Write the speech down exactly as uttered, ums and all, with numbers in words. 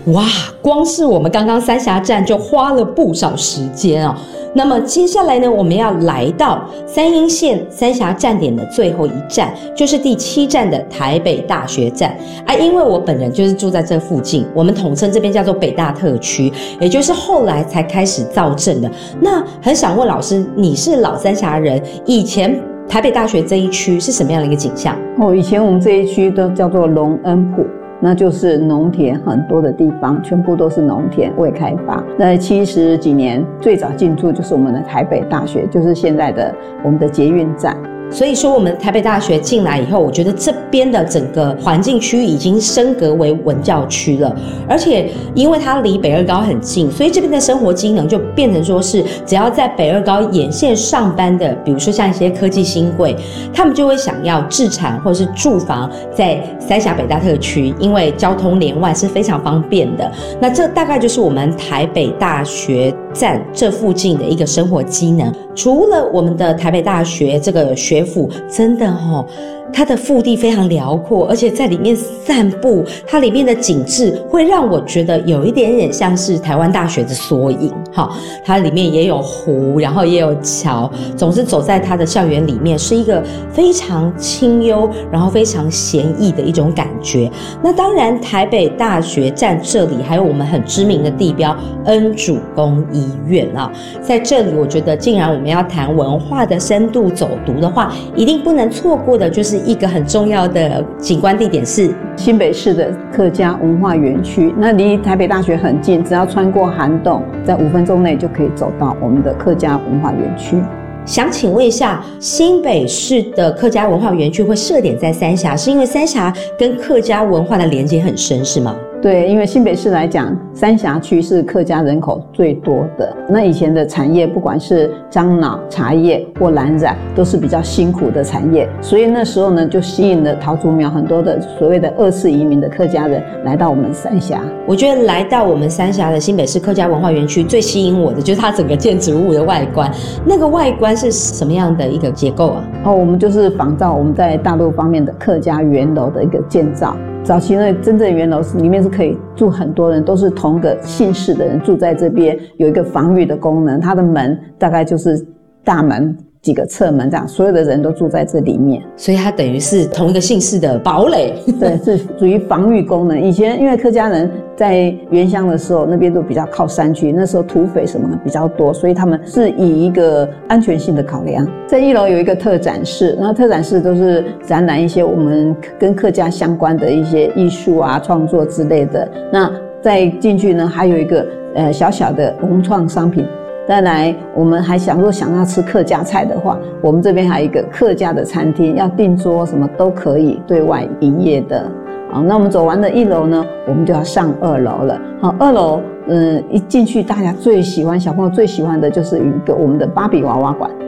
哇，光是我们刚刚三峡站就花了不少时间哦。那么接下来呢，我们要来到三鶯线三峡站点的最后一站，就是第七站的台北大学站啊。因为我本人就是住在这附近，我们统称这边叫做北大特区，也就是后来才开始造镇的。那很想问老师，你是老三峡人，以前台北大学这一区是什么样的一个景象？ 哦，以前我们这一区都叫做隆恩埔，那就是农田很多的地方，全部都是农田未开发。在七十几年，最早进驻就是我们的台北大学，就是现在的我们的捷运站。 所以说我们台北大学进来以后，我觉得这边的整个环境区已经升格为文教区了，而且因为它离北二高很近，所以这边的生活机能就变成说是只要在北二高沿线上班的，比如说像一些科技新贵，他们就会想要置产或是住房在三峡北大特区，因为交通连外是非常方便的。那这大概就是我们台北大学站这附近的一个生活机能。除了我们的台北大学这个学府真的齁，它的腹地非常辽阔，而且在里面散步，它里面的景致会让我觉得有一点点像是台湾大学的缩影。好，它里面也有湖，然后也有桥，总之走在它的校园里面是一个非常清幽，然后非常闲逸的一种感觉。那当然台北大学站这里还有我们很知名的地标恩主公医院啊，在这里我觉得既然我们要谈文化的深度走读的话，一定不能错过的就是一个很重要的景观地点是新北市的客家文化园区，那离台北大学很近，只要穿过涵洞，在五分钟内就可以走到我们的客家文化园区。 想请问一下，新北市的客家文化园区会设点在三峡，是因为三峡跟客家文化的连结很深是吗？ 对，因为新北市来讲，三峡区是客家人口最多的。那以前的产业，不管是樟脑、茶叶或蓝染，都是比较辛苦的产业，所以那时候呢，就吸引了桃竹苗很多的所谓的二次移民的客家人来到我们三峡。 我觉得来到我们三峡的新北市客家文化园区，最吸引我的就是它整个建筑物的外观。那个外观是什么样的一个结构啊？ 哦，我们就是仿照我们在大陆方面的客家圆楼的一个建造。早期呢，真正圆楼里面是可以住很多人，都是同个姓氏的人住在这边，有一个防御的功能。它的门大概就是大门几个侧门这样，所有的人都住在这里面， 所以它等于是同一个姓氏的堡垒。 对，是属于防御功能。以前因为客家人在原乡的时候，那边都比较靠山区，那时候土匪什么的比较多，所以他们是以一个安全性的考量。在一楼有一个特展室，那特展室都是展览一些我们跟客家相关的一些艺术啊、创作之类的。那再进去呢，还有一个呃小小的文创商品。再来，我们还想说想要吃客家菜的话，我们这边还有一个客家的餐厅，要订桌什么都可以对外营业的。好，那我们走完了一楼呢，我们就要上二楼了。好，二楼，嗯，一进去大家最喜欢，小朋友最喜欢的就是一个我们的芭比娃娃馆。